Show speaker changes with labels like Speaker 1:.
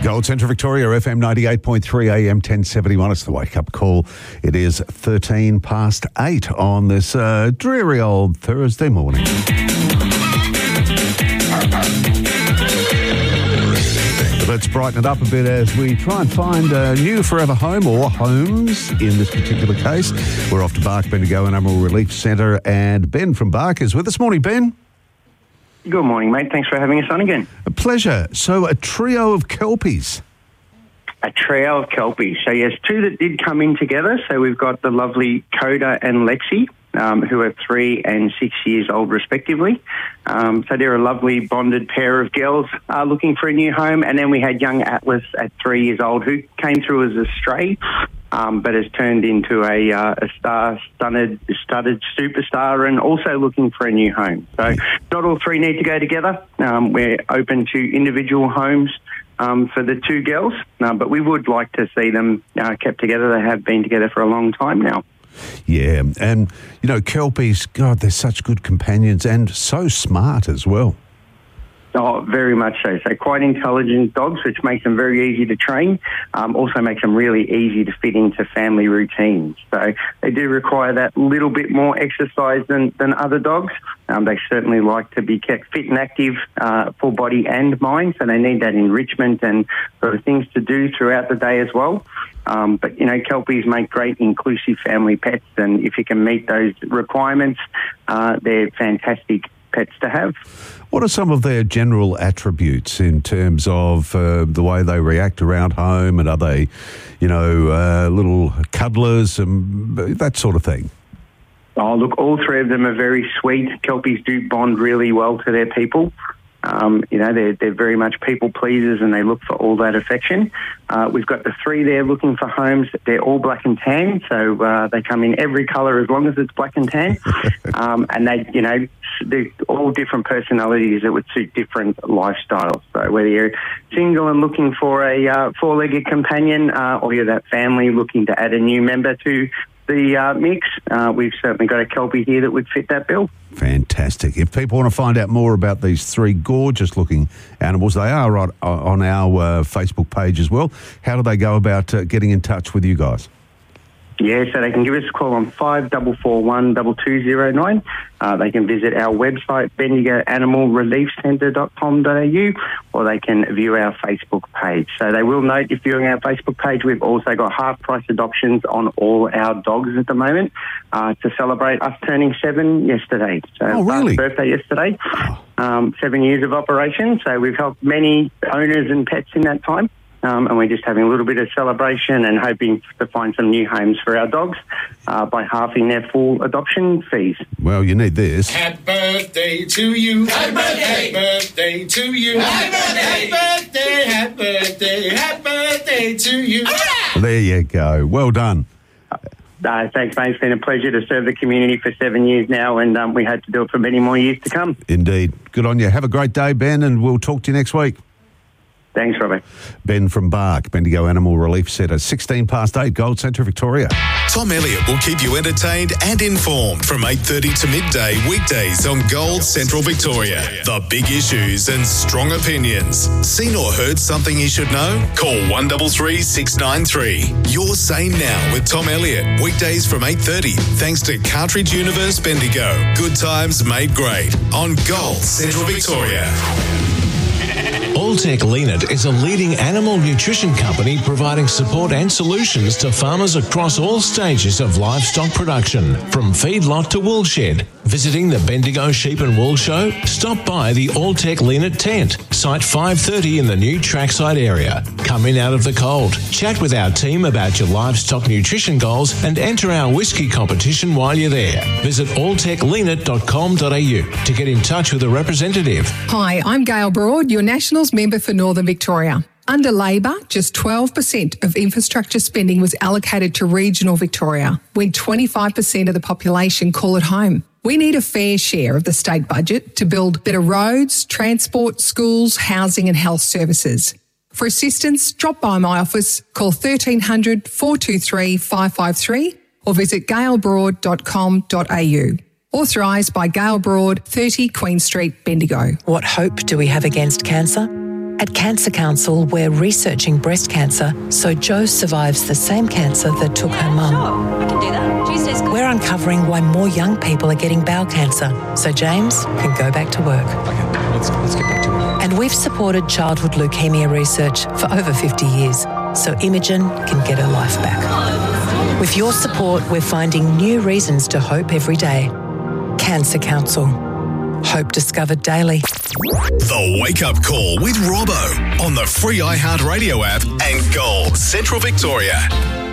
Speaker 1: Gold Central Victoria, FM 98.3 AM 1071. It's the wake-up call. It is 13 past 8 on this dreary old Thursday morning. Let's brighten it up a bit as we try and find a new forever home, or homes in this particular case. We're off to Bark Bendigo Animal Relief Centre, and Ben from Bark is with us. Morning, Ben.
Speaker 2: Good morning, mate. Thanks for having us on again.
Speaker 1: A pleasure. So a trio of Kelpies.
Speaker 2: A trio of Kelpies. So, yes, two that did come in together. So we've got the lovely Coda and Lexi, who are 3 and 6 years old, respectively. So they're a lovely bonded pair of girls looking for a new home. And then we had young Atlas at 3 years old, who came through as a stray, but has turned into a star-studded superstar and also looking for a new home. So not all three need to go together. We're open to individual homes for the two girls, but we would like to see them kept together. They have been together for a long time now.
Speaker 1: Yeah, and, you know, Kelpies, God, they're such good companions and so smart as well.
Speaker 2: Oh, very much so. So quite intelligent dogs, which makes them very easy to train. Also makes them really easy to fit into family routines. So they do require that little bit more exercise than other dogs. They certainly like to be kept fit and active for body and mind. So they need that enrichment and sort of things to do throughout the day as well. But, you know, Kelpies make great inclusive family pets. And if you can meet those requirements, they're fantastic pets to have.
Speaker 1: What are some of their general attributes in terms of the way they react around home, and are they, you know, little cuddlers and that sort of thing?
Speaker 2: Oh, look, all three of them are very sweet. Kelpies do bond really well to their people. You know, they're very much people pleasers and they look for all that affection. We've got the 3 there looking for homes. They're all black and tan, so they come in every colour as long as it's black and tan. And they, you know, they're all different personalities that would suit different lifestyles. So whether you're single and looking for a 4-legged companion, or you're that family looking to add a new member to the mix, we've certainly got a Kelpie here that would fit that bill.
Speaker 1: Fantastic. If people want to find out more about these 3 gorgeous-looking animals, they are right on our Facebook page as well. How do they go about getting in touch with you guys?
Speaker 2: Yeah, so they can give us a call on 5441 2209. They can visit our website, bendigoanimalreliefcentre.com.au, or they can view our Facebook page. So they will note, if viewing our Facebook page, we've also got half-price adoptions on all our dogs at the moment to celebrate us turning 7 yesterday. So birthday yesterday, 7 years of operation. So we've helped many owners and pets in that time. And we're just having a little bit of celebration and hoping to find some new homes for our dogs by halving their full adoption fees.
Speaker 1: Well, you need this.
Speaker 3: Happy birthday to you. Happy birthday. Happy birthday to you. Happy birthday. Happy birthday. Happy birthday. Happy birthday to you.
Speaker 1: Well, there you go. Well done.
Speaker 2: Thanks, mate. It's been a pleasure to serve the community for 7 years now, and we hope to do it for many more years to come.
Speaker 1: Indeed. Good on you. Have a great day, Ben, and we'll talk to you next week.
Speaker 2: Thanks, Robbie.
Speaker 1: Ben from Bark, Bendigo Animal Relief Centre, 16 past 8, Gold Central Victoria.
Speaker 4: Tom Elliott will keep you entertained and informed from 8:30 to midday weekdays on Gold Central Victoria. The big issues and strong opinions. Seen or heard something you should know? Call 133 693. Your Say Now with Tom Elliott. Weekdays from 8:30. Thanks to Cartridge Universe Bendigo. Good times made great on Gold Central Victoria.
Speaker 5: Alltech Leanit is a leading animal nutrition company providing support and solutions to farmers across all stages of livestock production, from feedlot to woolshed. Visiting the Bendigo Sheep and Wool Show? Stop by the Alltech Leanit tent, site 530 in the new trackside area. Come in out of the cold, chat with our team about your livestock nutrition goals and enter our whiskey competition while you're there. Visit alltechleanit.com.au to get in touch with a representative.
Speaker 6: Hi, I'm Gail Broad, your Nationals member for Northern Victoria. Under Labor, just 12% of infrastructure spending was allocated to regional Victoria, when 25% of the population call it home. We need a fair share of the state budget to build better roads, transport, schools, housing and health services. For assistance, drop by my office, call 1300 423 553 or visit gailbroad.com.au. Authorised by Gail Broad, 30 Queen Street, Bendigo.
Speaker 7: What hope do we have against cancer? At Cancer Council, we're researching breast cancer so Jo survives the same cancer that took her mum.
Speaker 8: Sure, I can do that. Tuesday's good.
Speaker 7: We're uncovering why more young people are getting bowel cancer so James can go back to work.
Speaker 9: Okay, let's get back to work.
Speaker 7: And we've supported childhood leukemia research for over 50 years so Imogen can get her life back. With your support, we're finding new reasons to hope every day. Cancer Council. Hope discovered daily.
Speaker 4: The Wake Up Call with Robbo on the free iHeartRadio app and Gold Central Victoria.